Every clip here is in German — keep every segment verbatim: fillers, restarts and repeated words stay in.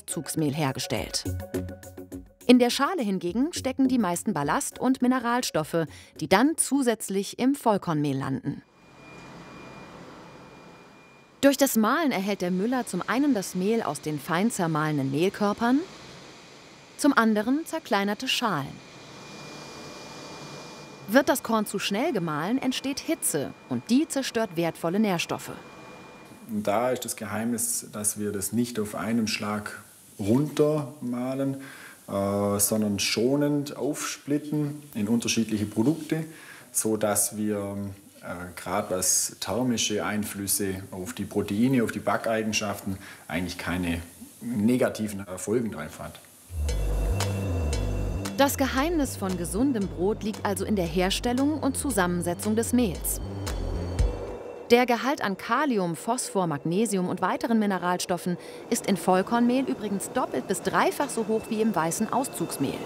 Auszugsmehl hergestellt. In der Schale hingegen stecken die meisten Ballast- und Mineralstoffe, die dann zusätzlich im Vollkornmehl landen. Durch das Mahlen erhält der Müller zum einen das Mehl aus den fein zermahlenen Mehlkörpern, zum anderen zerkleinerte Schalen. Wird das Korn zu schnell gemahlen, entsteht Hitze und die zerstört wertvolle Nährstoffe. Und da ist das Geheimnis, dass wir das nicht auf einem Schlag runtermahlen, äh, sondern schonend aufsplitten in unterschiedliche Produkte, sodass wir äh, gerade was thermische Einflüsse auf die Proteine, auf die Backeigenschaften eigentlich keine negativen Folgen drauf hat. Das Geheimnis von gesundem Brot liegt also in der Herstellung und Zusammensetzung des Mehls. Der Gehalt an Kalium, Phosphor, Magnesium und weiteren Mineralstoffen ist in Vollkornmehl übrigens doppelt bis dreifach so hoch wie im weißen Auszugsmehl.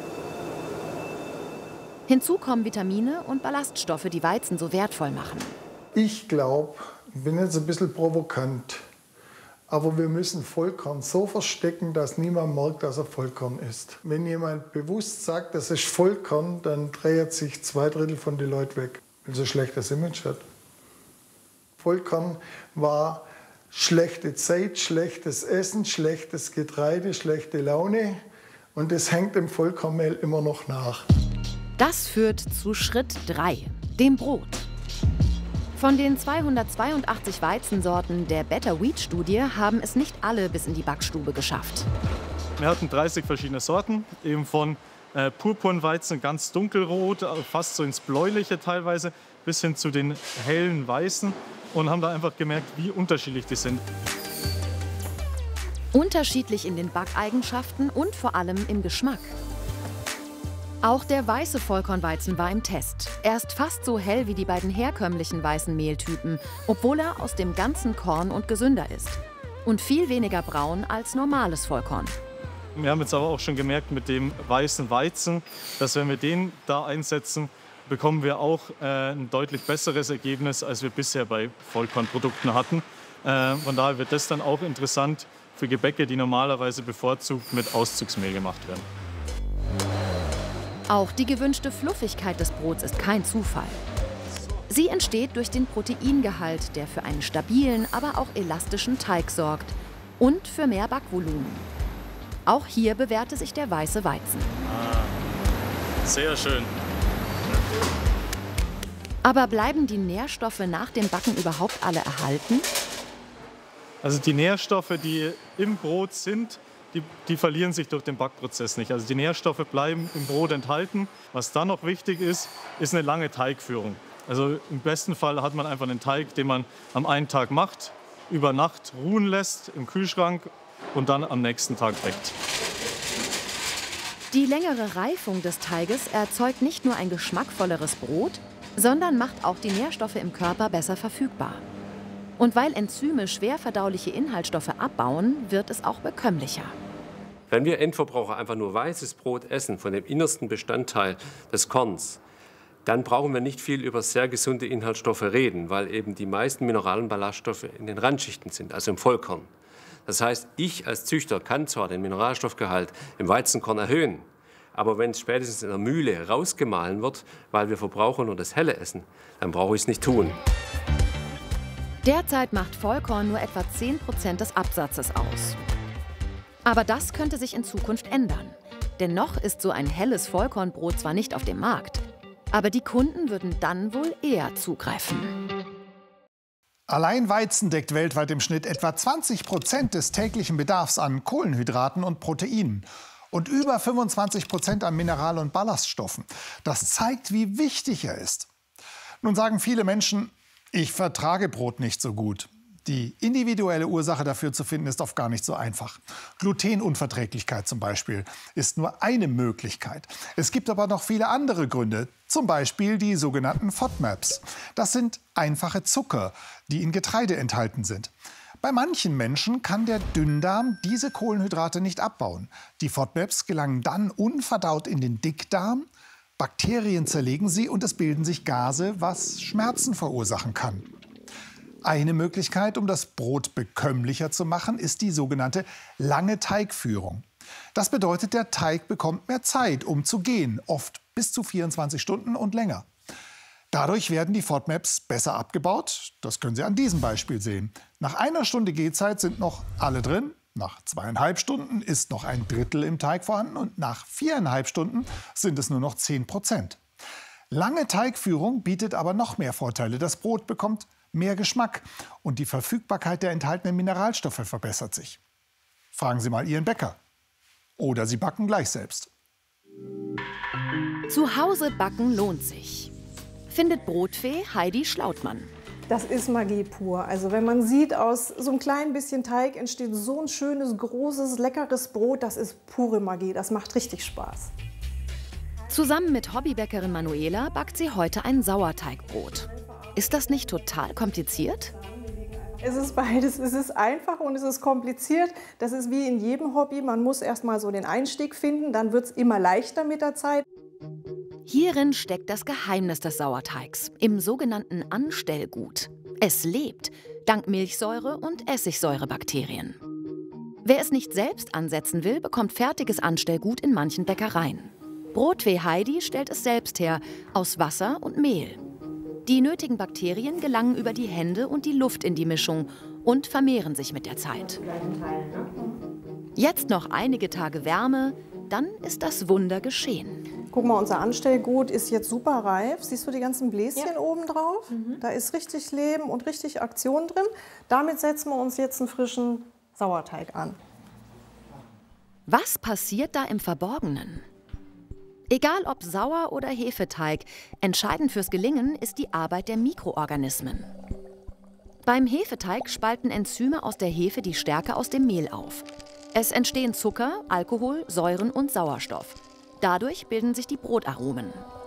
Hinzu kommen Vitamine und Ballaststoffe, die Weizen so wertvoll machen. Ich glaube, ich bin jetzt ein bisschen provokant, aber wir müssen Vollkorn so verstecken, dass niemand merkt, dass er Vollkorn ist. Wenn jemand bewusst sagt, das ist Vollkorn, dann dreht sich zwei Drittel von den Leuten weg, weil es ein schlechtes Image hat. Vollkorn war schlechte Zeit, schlechtes Essen, schlechtes Getreide, schlechte Laune. Und das hängt dem Vollkornmehl immer noch nach. Das führt zu Schritt drei, dem Brot. Von den zweihundertzweiundachtzig Weizensorten der Better Wheat Studie haben es nicht alle bis in die Backstube geschafft. Wir hatten dreißig verschiedene Sorten, eben von äh, Purpurnweizen, ganz dunkelrot, fast so ins Bläuliche teilweise, bis hin zu den hellen Weißen und haben da einfach gemerkt, wie unterschiedlich die sind. Unterschiedlich in den Backeigenschaften und vor allem im Geschmack. Auch der weiße Vollkornweizen war im Test. Er ist fast so hell wie die beiden herkömmlichen weißen Mehltypen, obwohl er aus dem ganzen Korn und gesünder ist. Und viel weniger braun als normales Vollkorn. Wir haben jetzt aber auch schon gemerkt mit dem weißen Weizen, dass wenn wir den da einsetzen, bekommen wir auch äh, ein deutlich besseres Ergebnis, als wir bisher bei Vollkornprodukten hatten. Äh, von daher wird das dann auch interessant für Gebäcke, die normalerweise bevorzugt mit Auszugsmehl gemacht werden. Auch die gewünschte Fluffigkeit des Brots ist kein Zufall. Sie entsteht durch den Proteingehalt, der für einen stabilen, aber auch elastischen Teig sorgt und für mehr Backvolumen. Auch hier bewährte sich der weiße Weizen. Ah, sehr schön. Aber bleiben die Nährstoffe nach dem Backen überhaupt alle erhalten? Also die Nährstoffe, die im Brot sind, Die, die verlieren sich durch den Backprozess nicht. Also die Nährstoffe bleiben im Brot enthalten. Was dann noch wichtig ist, ist eine lange Teigführung. Also im besten Fall hat man einfach einen Teig, den man am einen Tag macht, über Nacht ruhen lässt im Kühlschrank und dann am nächsten Tag backt. Die längere Reifung des Teiges erzeugt nicht nur ein geschmackvolleres Brot, sondern macht auch die Nährstoffe im Körper besser verfügbar. Und weil Enzyme schwer verdauliche Inhaltsstoffe abbauen, wird es auch bekömmlicher. Wenn wir Endverbraucher einfach nur weißes Brot essen, von dem innersten Bestandteil des Korns, dann brauchen wir nicht viel über sehr gesunde Inhaltsstoffe reden, weil eben die meisten Mineral- und Ballaststoffe in den Randschichten sind, also im Vollkorn. Das heißt, ich als Züchter kann zwar den Mineralstoffgehalt im Weizenkorn erhöhen, aber wenn es spätestens in der Mühle rausgemahlen wird, weil wir Verbraucher nur das Helle essen, dann brauche ich es nicht tun. Derzeit macht Vollkorn nur etwa zehn Prozent des Absatzes aus. Aber das könnte sich in Zukunft ändern. Denn noch ist so ein helles Vollkornbrot zwar nicht auf dem Markt, aber die Kunden würden dann wohl eher zugreifen. Allein Weizen deckt weltweit im Schnitt etwa zwanzig Prozent des täglichen Bedarfs an Kohlenhydraten und Proteinen und über fünfundzwanzig Prozent an Mineral- und Ballaststoffen. Das zeigt, wie wichtig er ist. Nun sagen viele Menschen, ich vertrage Brot nicht so gut. Die individuelle Ursache dafür zu finden, ist oft gar nicht so einfach. Glutenunverträglichkeit zum Beispiel ist nur eine Möglichkeit. Es gibt aber noch viele andere Gründe, zum Beispiel die sogenannten FODMAPs. Das sind einfache Zucker, die in Getreide enthalten sind. Bei manchen Menschen kann der Dünndarm diese Kohlenhydrate nicht abbauen. Die FODMAPs gelangen dann unverdaut in den Dickdarm. Bakterien zerlegen sie und es bilden sich Gase, was Schmerzen verursachen kann. Eine Möglichkeit, um das Brot bekömmlicher zu machen, ist die sogenannte lange Teigführung. Das bedeutet, der Teig bekommt mehr Zeit, um zu gehen, oft bis zu vierundzwanzig Stunden und länger. Dadurch werden die FODMAPs besser abgebaut. Das können Sie an diesem Beispiel sehen. Nach einer Stunde Gehzeit sind noch alle drin. Nach zweieinhalb Stunden ist noch ein Drittel im Teig vorhanden und nach viereinhalb Stunden sind es nur noch zehn Prozent. Lange Teigführung bietet aber noch mehr Vorteile. Das Brot bekommt mehr Geschmack und die Verfügbarkeit der enthaltenen Mineralstoffe verbessert sich. Fragen Sie mal Ihren Bäcker. Oder Sie backen gleich selbst. Zu Hause backen lohnt sich, findet Brotfee Heidi Schlautmann. Das ist Magie pur. Also wenn man sieht, aus so einem kleinen bisschen Teig entsteht so ein schönes, großes, leckeres Brot, das ist pure Magie. Das macht richtig Spaß. Zusammen mit Hobbybäckerin Manuela backt sie heute ein Sauerteigbrot. Ist das nicht total kompliziert? Es ist beides. Es ist einfach und es ist kompliziert. Das ist wie in jedem Hobby. Man muss erst mal so den Einstieg finden, dann wird es immer leichter mit der Zeit. Hierin steckt das Geheimnis des Sauerteigs, im sogenannten Anstellgut. Es lebt, dank Milchsäure und Essigsäurebakterien. Wer es nicht selbst ansetzen will, bekommt fertiges Anstellgut in manchen Bäckereien. Brotfee Heidi stellt es selbst her, aus Wasser und Mehl. Die nötigen Bakterien gelangen über die Hände und die Luft in die Mischung und vermehren sich mit der Zeit. Jetzt noch einige Tage Wärme, dann ist das Wunder geschehen. Guck mal, unser Anstellgut ist jetzt super reif. Siehst du die ganzen Bläschen ja. oben drauf? Mhm. Da ist richtig Leben und richtig Aktion drin. Damit setzen wir uns jetzt einen frischen Sauerteig an. Was passiert da im Verborgenen? Egal ob Sauer- oder Hefeteig, entscheidend fürs Gelingen ist die Arbeit der Mikroorganismen. Beim Hefeteig spalten Enzyme aus der Hefe die Stärke aus dem Mehl auf. Es entstehen Zucker, Alkohol, Säuren und Sauerstoff. Dadurch bilden sich die Brotaromen.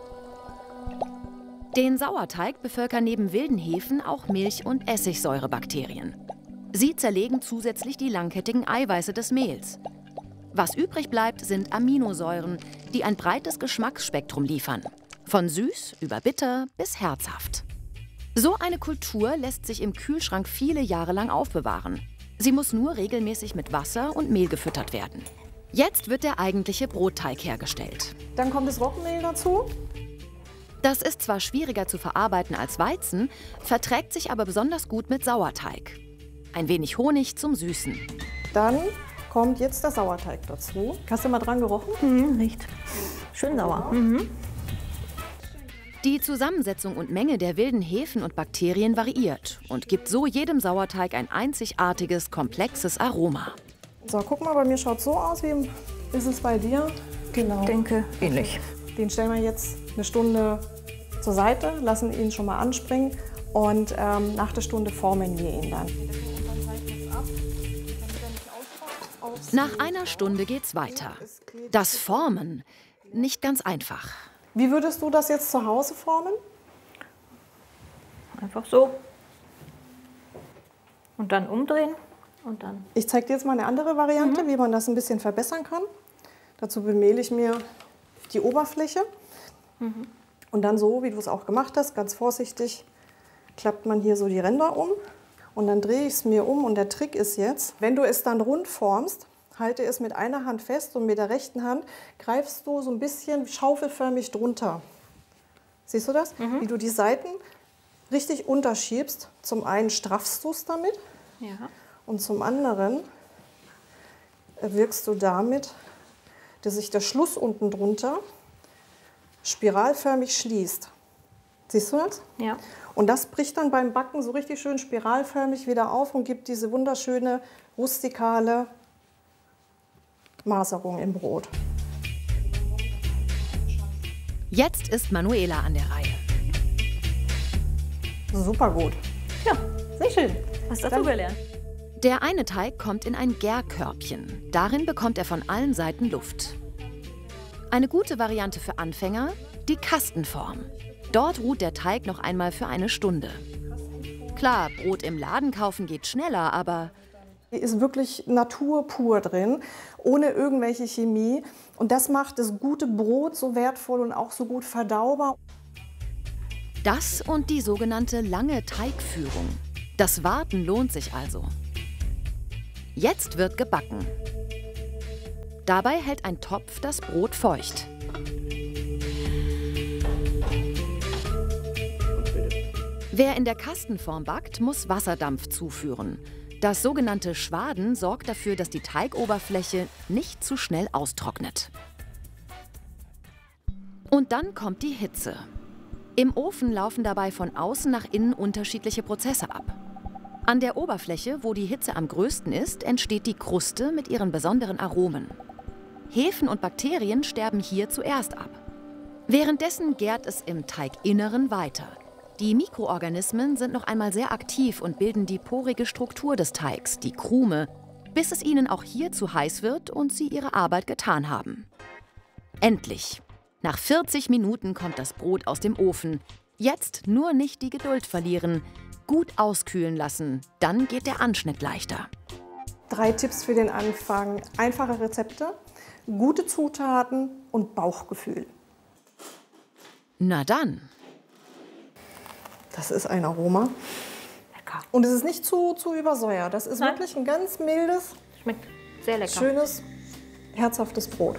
Den Sauerteig bevölkern neben wilden Hefen auch Milch- und Essigsäurebakterien. Sie zerlegen zusätzlich die langkettigen Eiweiße des Mehls. Was übrig bleibt, sind Aminosäuren, die ein breites Geschmacksspektrum liefern. Von süß über bitter bis herzhaft. So eine Kultur lässt sich im Kühlschrank viele Jahre lang aufbewahren. Sie muss nur regelmäßig mit Wasser und Mehl gefüttert werden. Jetzt wird der eigentliche Brotteig hergestellt. Dann kommt das Roggenmehl dazu. Das ist zwar schwieriger zu verarbeiten als Weizen, verträgt sich aber besonders gut mit Sauerteig. Ein wenig Honig zum Süßen. Dann kommt jetzt der Sauerteig dazu. Hast du mal dran gerochen? Mhm, riecht schön sauer. Mhm. Die Zusammensetzung und Menge der wilden Hefen und Bakterien variiert und gibt so jedem Sauerteig ein einzigartiges, komplexes Aroma. So, guck mal, bei mir schaut so aus. Wie ist es bei dir? Genau. Ich denke, ähnlich. Den stellen wir jetzt eine Stunde zur Seite, lassen ihn schon mal anspringen und ähm, nach der Stunde formen wir ihn dann. Nach einer Stunde geht's weiter. Das Formen, nicht ganz einfach. Wie würdest du das jetzt zu Hause formen? Einfach so. Und dann umdrehen. Und dann. Ich zeige dir jetzt mal eine andere Variante, mhm. wie man das ein bisschen verbessern kann. Dazu bemehle ich mir die Oberfläche. Mhm. Und dann so, wie du es auch gemacht hast, ganz vorsichtig, klappt man hier so die Ränder um. Und dann drehe ich es mir um. Und der Trick ist jetzt, wenn du es dann rund formst, halte es mit einer Hand fest und mit der rechten Hand greifst du so ein bisschen schaufelförmig drunter. Siehst du das? Mhm. Wie du die Seiten richtig unterschiebst. Zum einen straffst du es damit. Ja. Und zum anderen wirkst du damit, dass sich der Schluss unten drunter spiralförmig schließt. Siehst du das? Ja. Und das bricht dann beim Backen so richtig schön spiralförmig wieder auf und gibt diese wunderschöne, rustikale Maserung im Brot. Jetzt ist Manuela an der Reihe. Super gut. Ja, sehr schön. Hast du dazu gelernt? Der eine Teig kommt in ein Gärkörbchen. Darin bekommt er von allen Seiten Luft. Eine gute Variante für Anfänger, die Kastenform. Dort ruht der Teig noch einmal für eine Stunde. Klar, Brot im Laden kaufen geht schneller, aber hier ist wirklich Natur pur drin, ohne irgendwelche Chemie. Und das macht das gute Brot so wertvoll und auch so gut verdaubar. Das und die sogenannte lange Teigführung. Das Warten lohnt sich also. Jetzt wird gebacken. Dabei hält ein Topf das Brot feucht. Wer in der Kastenform backt, muss Wasserdampf zuführen. Das sogenannte Schwaden sorgt dafür, dass die Teigoberfläche nicht zu schnell austrocknet. Und dann kommt die Hitze. Im Ofen laufen dabei von außen nach innen unterschiedliche Prozesse ab. An der Oberfläche, wo die Hitze am größten ist, entsteht die Kruste mit ihren besonderen Aromen. Hefen und Bakterien sterben hier zuerst ab. Währenddessen gärt es im Teiginneren weiter. Die Mikroorganismen sind noch einmal sehr aktiv und bilden die porige Struktur des Teigs, die Krume, bis es ihnen auch hier zu heiß wird und sie ihre Arbeit getan haben. Endlich! Nach vierzig Minuten kommt das Brot aus dem Ofen. Jetzt nur nicht die Geduld verlieren, gut auskühlen lassen, dann geht der Anschnitt leichter. Drei Tipps für den Anfang: einfache Rezepte, gute Zutaten und Bauchgefühl. Na dann! Das ist ein Aroma. Lecker. Und es ist nicht zu, zu übersäuert. Das ist Nein. wirklich ein ganz mildes, Schmeckt sehr lecker. schönes, herzhaftes Brot.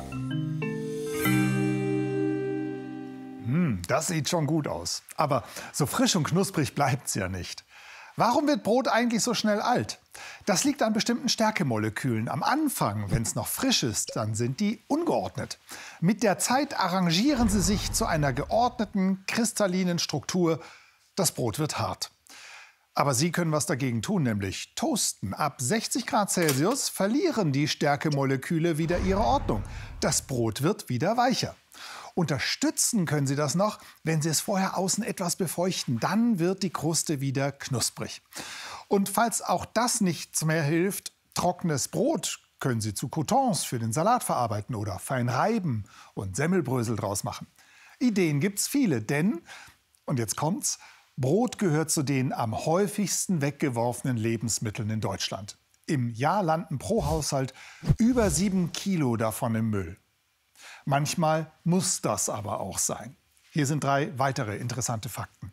Hm, das sieht schon gut aus. Aber so frisch und knusprig bleibt's ja nicht. Warum wird Brot eigentlich so schnell alt? Das liegt an bestimmten Stärkemolekülen. Am Anfang, wenn es noch frisch ist, dann sind die ungeordnet. Mit der Zeit arrangieren sie sich zu einer geordneten, kristallinen Struktur. Das Brot wird hart. Aber Sie können was dagegen tun, nämlich toasten. Ab sechzig Grad Celsius verlieren die Stärkemoleküle wieder ihre Ordnung. Das Brot wird wieder weicher. Unterstützen können Sie das noch, wenn Sie es vorher außen etwas befeuchten. Dann wird die Kruste wieder knusprig. Und falls auch das nichts mehr hilft, trockenes Brot können Sie zu Croutons für den Salat verarbeiten oder fein reiben und Semmelbrösel draus machen. Ideen gibt's viele, denn, und jetzt kommt's, Brot gehört zu den am häufigsten weggeworfenen Lebensmitteln in Deutschland. Im Jahr landen pro Haushalt über sieben Kilo davon im Müll. Manchmal muss das aber auch sein. Hier sind drei weitere interessante Fakten.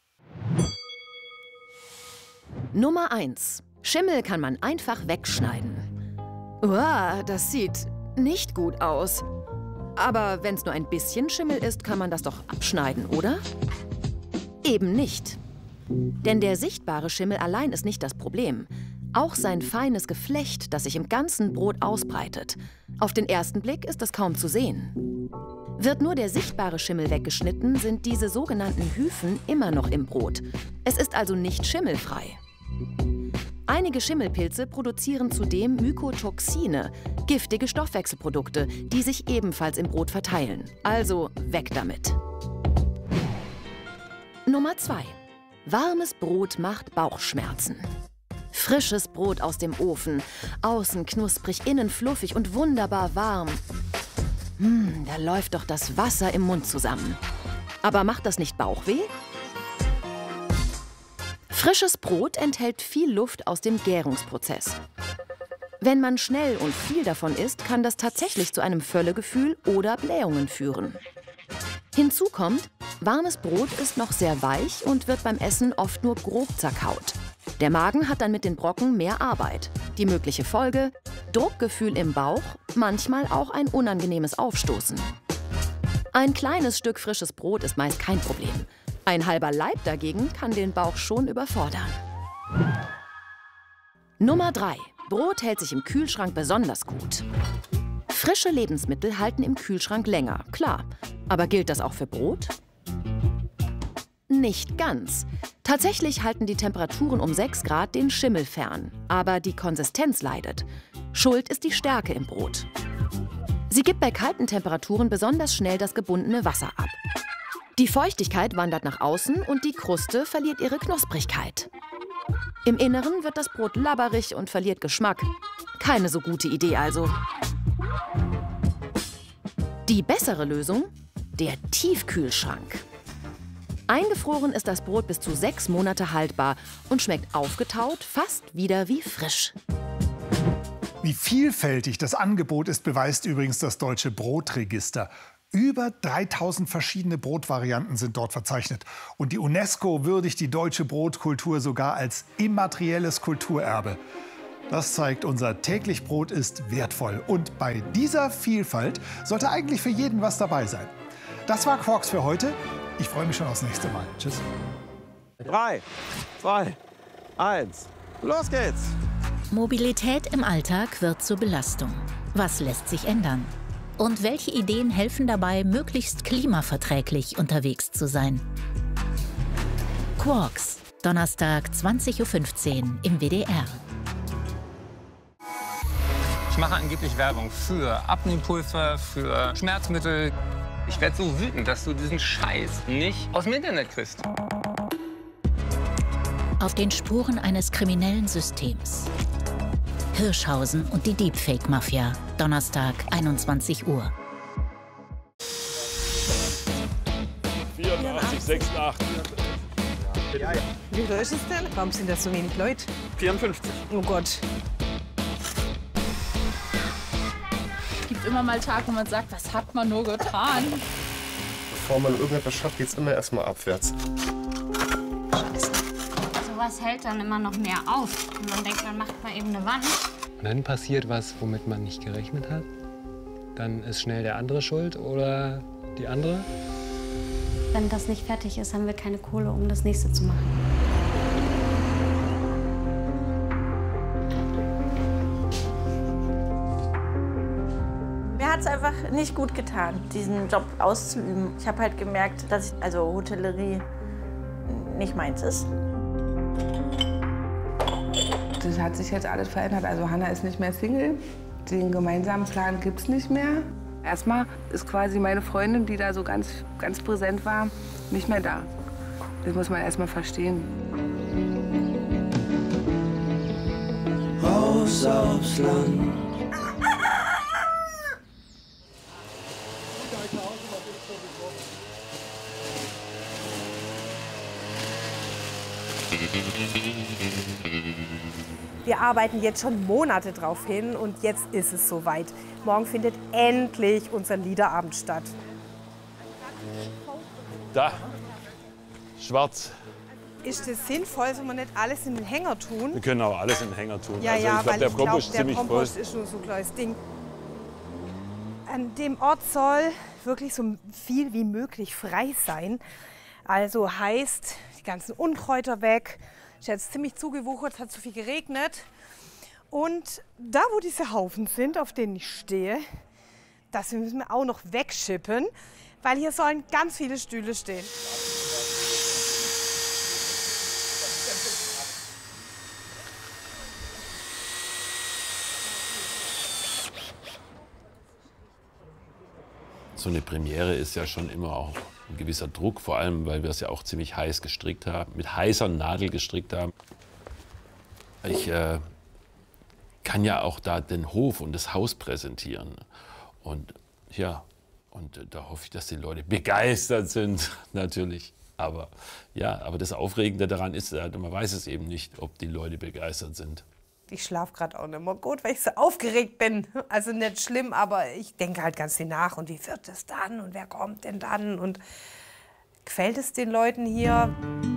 Nummer eins. Schimmel kann man einfach wegschneiden. Uah, das sieht nicht gut aus. Aber wenn es nur ein bisschen Schimmel ist, kann man das doch abschneiden, oder? Eben nicht. Denn der sichtbare Schimmel allein ist nicht das Problem. Auch sein feines Geflecht, das sich im ganzen Brot ausbreitet. Auf den ersten Blick ist es kaum zu sehen. Wird nur der sichtbare Schimmel weggeschnitten, sind diese sogenannten Hyphen immer noch im Brot. Es ist also nicht schimmelfrei. Einige Schimmelpilze produzieren zudem Mykotoxine, giftige Stoffwechselprodukte, die sich ebenfalls im Brot verteilen. Also weg damit. Nummer zwei. Warmes Brot macht Bauchschmerzen. Frisches Brot aus dem Ofen, außen knusprig, innen fluffig und wunderbar warm. Hm, da läuft doch das Wasser im Mund zusammen. Aber macht das nicht Bauchweh? Frisches Brot enthält viel Luft aus dem Gärungsprozess. Wenn man schnell und viel davon isst, kann das tatsächlich zu einem Völlegefühl oder Blähungen führen. Hinzu kommt, warmes Brot ist noch sehr weich und wird beim Essen oft nur grob zerkaut. Der Magen hat dann mit den Brocken mehr Arbeit. Die mögliche Folge: Druckgefühl im Bauch, manchmal auch ein unangenehmes Aufstoßen. Ein kleines Stück frisches Brot ist meist kein Problem. Ein halber Laib dagegen kann den Bauch schon überfordern. Nummer drei. Brot hält sich im Kühlschrank besonders gut. Frische Lebensmittel halten im Kühlschrank länger, klar. Aber gilt das auch für Brot? Nicht ganz. Tatsächlich halten die Temperaturen um sechs Grad den Schimmel fern. Aber die Konsistenz leidet. Schuld ist die Stärke im Brot. Sie gibt bei kalten Temperaturen besonders schnell das gebundene Wasser ab. Die Feuchtigkeit wandert nach außen und die Kruste verliert ihre Knusprigkeit. Im Inneren wird das Brot labberig und verliert Geschmack. Keine so gute Idee also. Die bessere Lösung? Der Tiefkühlschrank. Eingefroren ist das Brot bis zu sechs Monate haltbar und schmeckt aufgetaut fast wieder wie frisch. Wie vielfältig das Angebot ist, beweist übrigens das Deutsche Brotregister. Über dreitausend verschiedene Brotvarianten sind dort verzeichnet. Und die UNESCO würdigt die deutsche Brotkultur sogar als immaterielles Kulturerbe. Das zeigt, unser täglich Brot ist wertvoll. Und bei dieser Vielfalt sollte eigentlich für jeden was dabei sein. Das war Quarks für heute. Ich freue mich schon aufs nächste Mal. Tschüss. Drei, zwei, eins, los geht's! Mobilität im Alltag wird zur Belastung. Was lässt sich ändern? Und welche Ideen helfen dabei, möglichst klimaverträglich unterwegs zu sein? Quarks, Donnerstag zwanzig Uhr fünfzehn im W D R. Ich mache angeblich Werbung für Abnehmpulver, für Schmerzmittel. Ich werde so wütend, dass du diesen Scheiß nicht aus dem Internet kriegst. Auf den Spuren eines kriminellen Systems. Hirschhausen und die Deepfake-Mafia. Donnerstag, einundzwanzig Uhr. vierundachtzig, sechsundachtzig. Wie viel ist es denn? Warum sind das so wenig Leute? vierundfünfzig. Oh Gott. Es gibt immer mal Tage, wo man sagt, was hat man nur getan? Bevor man irgendetwas schafft, geht es immer erst mal abwärts. Sowas hält dann immer noch mehr auf. Und man denkt, man macht mal eben eine Wand. Und dann passiert was, womit man nicht gerechnet hat. Dann ist schnell der andere schuld oder die andere. Wenn das nicht fertig ist, haben wir keine Kohle, um das nächste zu machen. Mir hat es einfach nicht gut getan, diesen Job auszuüben. Ich habe halt gemerkt, dass ich, also Hotellerie nicht meins ist. Das hat sich jetzt alles verändert. Also Hanna ist nicht mehr Single. Den gemeinsamen Plan gibt es nicht mehr. Erstmal ist quasi meine Freundin, die da so ganz, ganz präsent war, nicht mehr da. Das muss man erstmal verstehen. Raus aufs Land. Wir arbeiten jetzt schon Monate drauf hin und jetzt ist es soweit. Morgen findet endlich unser Liederabend statt. Da, schwarz. Ist es sinnvoll, soll man nicht alles in den Hänger tun? Wir können auch alles in den Hänger tun. Ja, also, ja, ich glaube, der ich Kompost glaub, ist ziemlich der Kompost voll. ist nur so ein kleines Ding. An dem Ort soll wirklich so viel wie möglich frei sein. Also heißt, die ganzen Unkräuter weg. Ist jetzt ziemlich zugewuchert, es hat zu viel geregnet. Und da, wo diese Haufen sind, auf denen ich stehe, das müssen wir auch noch wegschippen, weil hier sollen ganz viele Stühle stehen. So eine Premiere ist ja schon immer auch ein gewisser Druck, vor allem, weil wir es ja auch ziemlich heiß gestrickt haben, mit heißer Nadel gestrickt haben. Ich äh, kann ja auch da den Hof und das Haus präsentieren. Und ja, und äh, da hoffe ich, dass die Leute begeistert sind, natürlich. Aber ja, aber das Aufregende daran ist, äh, man weiß es eben nicht, ob die Leute begeistert sind. Ich schlafe gerade auch nicht mehr gut, weil ich so aufgeregt bin. Also nicht schlimm, aber ich denke halt ganz viel nach. Und wie wird es dann? Und wer kommt denn dann? Und gefällt es den Leuten hier?